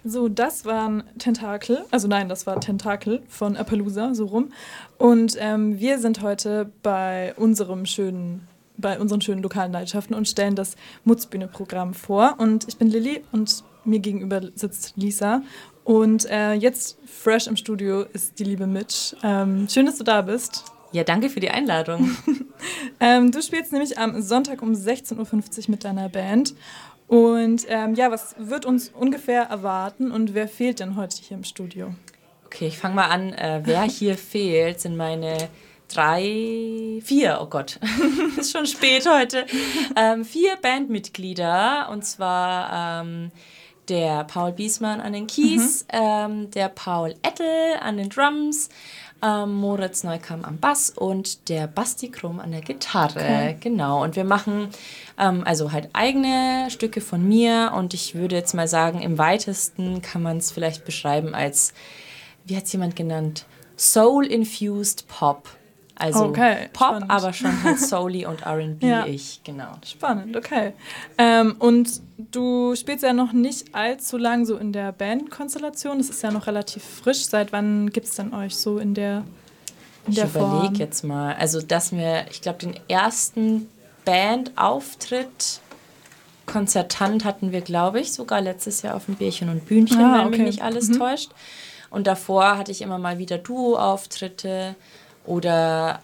So, das waren Tentakel, also nein, das war Tentakel von Appaloosa, so rum. Und wir sind heute bei unseren schönen lokalen Leidenschaften und stellen das Mutzbühne-Programm vor. Und ich bin Lilly und mir gegenüber sitzt Lisa. Und jetzt fresh im Studio ist die liebe Mitch. Schön, dass du da bist. Ja, danke für die Einladung. Du spielst nämlich am Sonntag um 16:50 Uhr mit deiner Band. Und was wird uns ungefähr erwarten und wer fehlt denn heute hier im Studio? Okay, ich fange mal an. Wer hier fehlt, sind meine 4, oh Gott, ist schon spät heute, 4 Bandmitglieder, und zwar der Paul Biesmann an den Keys, der Paul Ettel an den Drums, Moritz Neukamp am Bass und der Basti Krumm an der Gitarre. Okay. Genau, und wir machen also halt eigene Stücke von mir und ich würde jetzt mal sagen, im weitesten kann man es vielleicht beschreiben als, wie hat es jemand genannt, Soul-Infused Pop. Also okay, Pop, spannend. Aber schon halt Soul-y und R&B-ig, genau. Spannend, okay. Und du spielst ja noch nicht allzu lang so in der Bandkonstellation. Das ist ja noch relativ frisch. Seit wann gibt es denn euch so in der Form? Ich überlege jetzt mal. Also, ich glaube, den ersten Bandauftritt konzertant hatten wir, glaube ich, sogar letztes Jahr auf dem Bärchen und Bühnchen, wenn mich nicht alles täuscht. Und davor hatte ich immer mal wieder Duo-Auftritte. Oder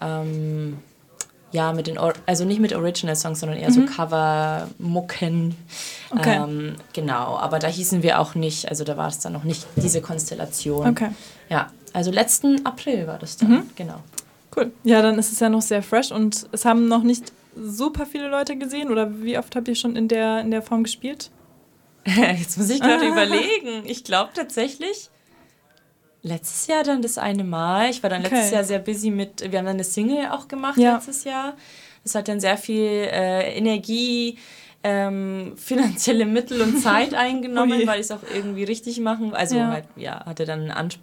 also nicht mit Original-Songs, sondern eher so Cover-Mucken. Okay. Genau, aber da hießen wir auch nicht, also da war es dann noch nicht diese Konstellation. Okay. Ja, also letzten April war das dann, genau. Cool. Ja, dann ist es ja noch sehr fresh und es haben noch nicht super viele Leute gesehen, oder wie oft habt ihr schon in der Form gespielt? Jetzt muss ich gerade überlegen. Ich glaube tatsächlich letztes Jahr dann das eine Mal. Ich war dann letztes Jahr sehr busy wir haben dann eine Single auch gemacht letztes Jahr. Das hat dann sehr viel Energie, finanzielle Mittel und Zeit eingenommen, weil ich es auch irgendwie richtig machen. Also hatte dann einen Anspruch.